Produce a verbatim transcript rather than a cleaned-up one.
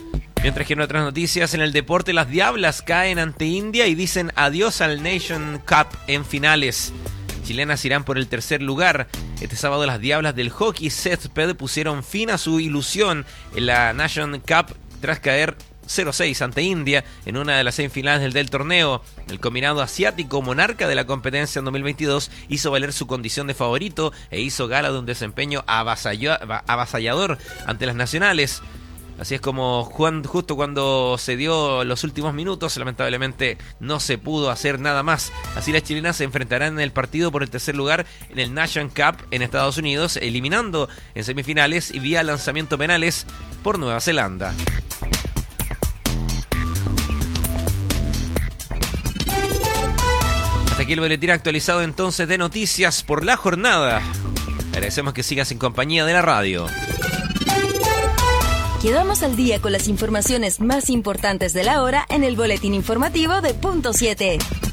Mientras que en otras noticias, en el deporte, las Diablas caen ante India y dicen adiós al Nation Cup en finales. Chilenas irán por el tercer lugar. Este sábado las Diablas del hockey césped pusieron fin a su ilusión en la Nation Cup tras caer cero seis ante India en una de las semifinales del, del torneo. El combinado asiático, monarca de la competencia en dos mil veintidós, hizo valer su condición de favorito e hizo gala de un desempeño avasallador ante las nacionales. Así es como justo cuando se dio los últimos minutos, lamentablemente no se pudo hacer nada más. Así las chilenas se enfrentarán en el partido por el tercer lugar en el Nation Cup en Estados Unidos, eliminando en semifinales y vía lanzamiento penales por Nueva Zelanda. Hasta aquí el boletín actualizado entonces de noticias por la jornada. Agradecemos que sigas en compañía de la radio. Quedamos al día con las informaciones más importantes de la hora en el boletín informativo de Punto siete.